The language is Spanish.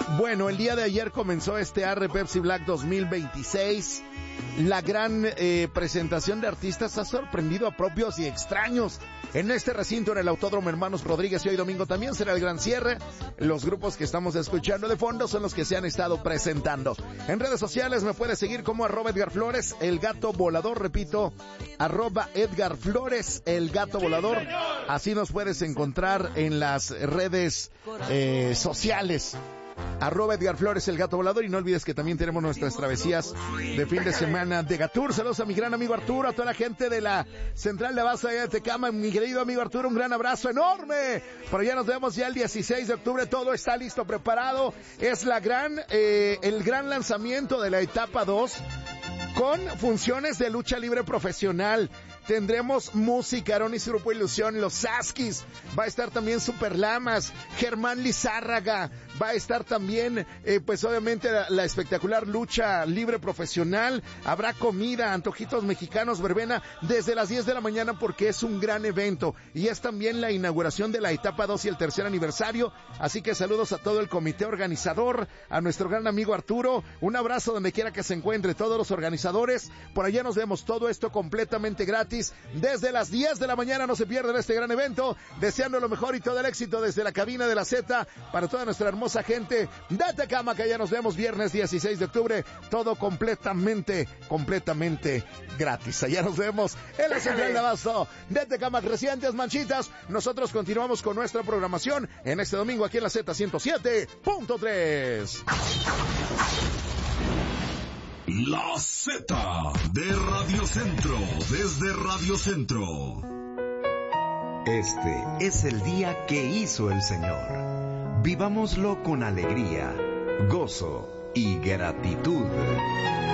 Bueno, el día de ayer comenzó este ARRE Pepsi Black 2026. La gran presentación de artistas ha sorprendido a propios y extraños. En este recinto, en el Autódromo Hermanos Rodríguez, y hoy domingo también será el gran cierre. Los grupos que estamos escuchando de fondo son los que se han estado presentando. En redes sociales me puedes seguir como @Edgar Flores, el gato volador, repito, @Edgar Flores, el gato volador. Así nos puedes encontrar en las redes sociales. @Edgar Flores, el gato volador. Y no olvides que también tenemos nuestras travesías de fin de semana de Gatur. Saludos a mi gran amigo Arturo, a toda la gente de la central de Abasto allá de Tecama. Mi querido amigo Arturo, un gran abrazo enorme. Por allá nos vemos ya el 16 de octubre. Todo está listo, preparado. Es el gran lanzamiento de la etapa 2 con funciones de lucha libre profesional. Tendremos música, Aronis Grupo Ilusión, Los Saskis, va a estar también Super Lamas, Germán Lizárraga, va a estar también, pues obviamente la espectacular lucha libre profesional. Habrá comida, antojitos mexicanos, verbena desde las 10 de la mañana porque es un gran evento. Y es también la inauguración de la etapa 2 y el tercer aniversario. Así que saludos a todo el comité organizador, a nuestro gran amigo Arturo. Un abrazo donde quiera que se encuentre, todos los organizadores. Por allá nos vemos, todo esto completamente gratis. Desde las 10 de la mañana no se pierdan este gran evento, deseando lo mejor y todo el éxito desde la cabina de la Z para toda nuestra hermosa gente de Tecama, que ya nos vemos viernes 16 de octubre, todo completamente gratis. Allá nos vemos en la central de Abasto de Tecama, Crecientes, Manchitas. Nosotros continuamos con nuestra programación en este domingo aquí en la Z 107.3. La Z de Radio Centro, desde Radio Centro. Este es el día que hizo el Señor. Vivámoslo con alegría, gozo y gratitud.